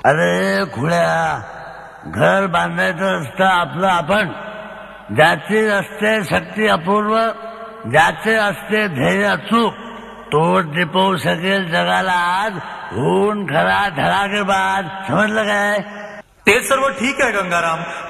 अरे खुळ्या, घर बांधायचं असतं आपलं आपण. ज्याची असते शक्ती अपूर्व, ज्याचे असते ध्येय अचूक, तोच दिपवू शकेल जगाला आज होऊन खरा धडाकेबाज. समजलं काय? ते सर्व ठीक आहे गंगाराम,